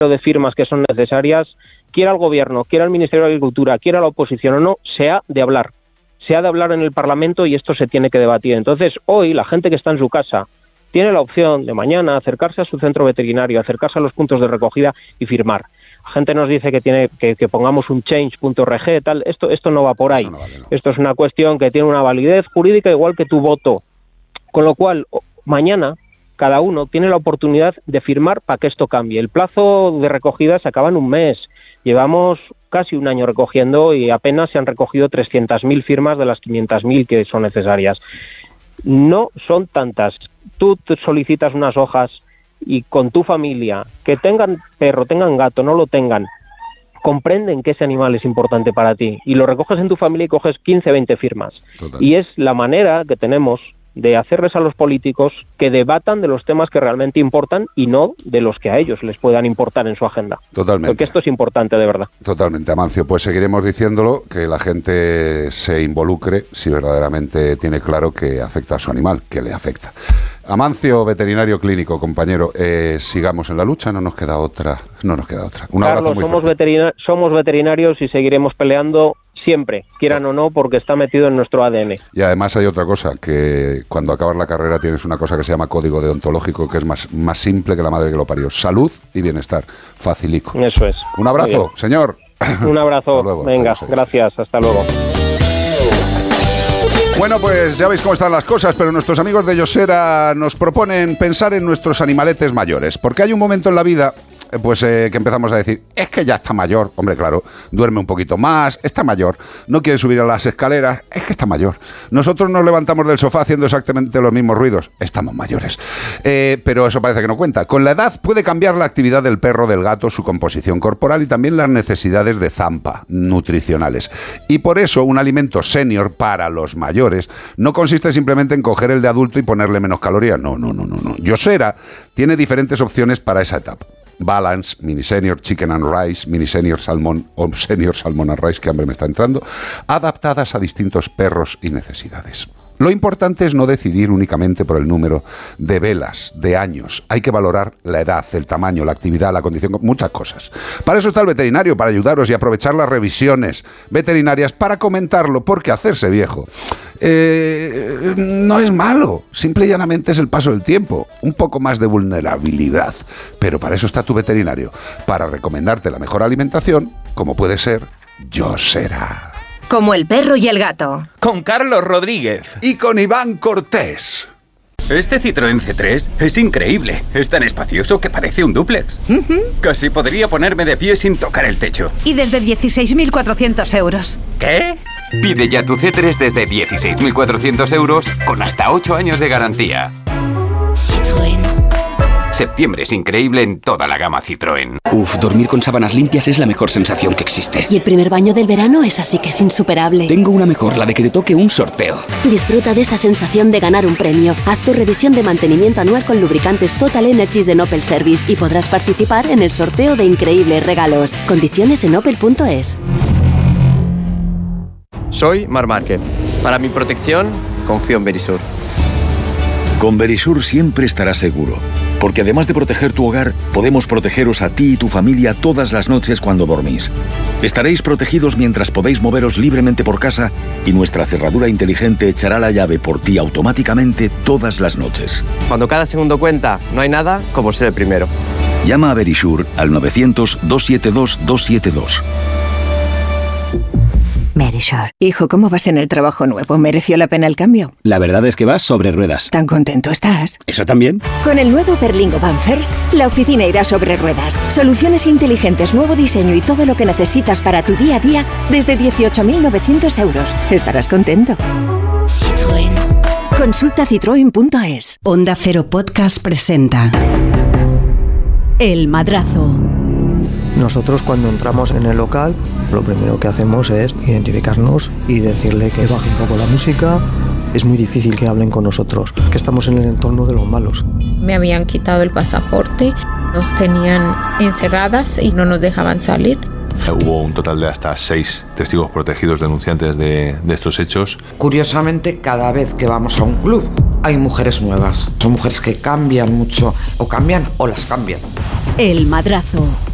de firmas que son necesarias, quiera el gobierno, quiera el Ministerio de Agricultura, quiera la oposición o no, se ha de hablar en el Parlamento y esto se tiene que debatir. Entonces, hoy la gente que está en su casa tiene la opción de mañana acercarse a su centro veterinario, acercarse a los puntos de recogida y firmar. La gente nos dice que pongamos un change.org, tal. Esto no va por ahí. No vale, no. Esto es una cuestión que tiene una validez jurídica igual que tu voto. Con lo cual, mañana cada uno tiene la oportunidad de firmar para que esto cambie. El plazo de recogida se acaba en un mes. Llevamos casi un año recogiendo y apenas se han recogido 300.000 firmas de las 500.000 que son necesarias. No son tantas. Tú te solicitas unas hojas y con tu familia, que tengan perro, tengan gato, no lo tengan, comprenden que ese animal es importante para ti y lo recoges en tu familia y coges 15, 20 firmas. Total. Y es la manera que tenemos de hacerles a los políticos que debatan de los temas que realmente importan y no de los que a ellos les puedan importar en su agenda. Totalmente. Porque esto es importante, de verdad. Totalmente, Amancio. Pues seguiremos diciéndolo, que la gente se involucre si verdaderamente tiene claro que afecta a su animal, que le afecta. Amancio, veterinario clínico, compañero, sigamos en la lucha, no nos queda otra. Un Carlos, abrazo muy fuerte. Somos veterinarios y seguiremos peleando siempre, quieran o no, porque está metido en nuestro ADN. Y además hay otra cosa, que cuando acabas la carrera tienes una cosa que se llama código deontológico, que es más simple que la madre que lo parió. Salud y bienestar. Facilico. Eso es. Un abrazo, señor. Un abrazo. Luego, venga, gracias. Hasta luego. Bueno, pues ya veis cómo están las cosas, pero nuestros amigos de Yosera nos proponen pensar en nuestros animaletes mayores, porque hay un momento en la vida que empezamos a decir, es que ya está mayor, hombre, claro, duerme un poquito más, está mayor, no quiere subir a las escaleras, es que está mayor. Nosotros nos levantamos del sofá haciendo exactamente los mismos ruidos, estamos mayores. Pero eso parece que no cuenta. Con la edad puede cambiar la actividad del perro, del gato, su composición corporal y también las necesidades de zampa nutricionales. Y por eso un alimento senior para los mayores no consiste simplemente en coger el de adulto y ponerle menos calorías, no. Yosera tiene diferentes opciones para esa etapa. Balance, Mini Senior Chicken and Rice, Mini Senior Salmon o Senior Salmon and Rice, que hambre me está entrando, adaptadas a distintos perros y necesidades. Lo importante es no decidir únicamente por el número de velas, de años. Hay que valorar la edad, el tamaño, la actividad, la condición, muchas cosas. Para eso está el veterinario, para ayudaros y aprovechar las revisiones veterinarias para comentarlo, porque hacerse viejo no es malo, simple y llanamente es el paso del tiempo, un poco más de vulnerabilidad. Pero para eso está tu veterinario, para recomendarte la mejor alimentación, como puede ser Yosera. Como el perro y el gato. Con Carlos Rodríguez. Y con Iván Cortés. Este Citroën C3 es increíble. Es tan espacioso que parece un dúplex. Casi podría ponerme de pie sin tocar el techo. Y desde 16.400 euros. ¿Qué? Pide ya tu C3 desde 16.400 euros con hasta 8 años de garantía. Citroën. Septiembre es increíble en toda la gama Citroën. Uf, dormir con sábanas limpias es la mejor sensación que existe. Y el primer baño del verano es así que es insuperable. Tengo una mejor, la de que te toque un sorteo. Disfruta de esa sensación de ganar un premio. Haz tu revisión de mantenimiento anual con lubricantes Total Energies de Opel Service y podrás participar en el sorteo de increíbles regalos. Condiciones en opel.es. Soy Marc Márquez. Para mi protección, confío en Verisur. Con Verisur siempre estarás seguro, porque además de proteger tu hogar, podemos protegeros a ti y tu familia todas las noches cuando dormís. Estaréis protegidos mientras podéis moveros libremente por casa y nuestra cerradura inteligente echará la llave por ti automáticamente todas las noches. Cuando cada segundo cuenta, no hay nada como ser el primero. Llama a Verisur al 900-272-272. Verisur. Hijo, ¿cómo vas en el trabajo nuevo? ¿Mereció la pena el cambio? La verdad es que vas sobre ruedas. ¿Tan contento estás? ¿Eso también? Con el nuevo Berlingo Van First, la oficina irá sobre ruedas. Soluciones inteligentes, nuevo diseño y todo lo que necesitas para tu día a día desde 18.900 euros. Estarás contento. Citroën. Consulta citroen.es. Onda Cero Podcast presenta El Madrazo. Nosotros cuando entramos en el local, lo primero que hacemos es identificarnos y decirle que baje un poco la música. Es muy difícil que hablen con nosotros, que estamos en el entorno de los malos. Me habían quitado el pasaporte, nos tenían encerradas y no nos dejaban salir. Hubo un total de hasta 6 testigos protegidos denunciantes de estos hechos. Curiosamente, cada vez que vamos a un club hay mujeres nuevas. Son mujeres que cambian mucho, o cambian o las cambian. El Madrazo.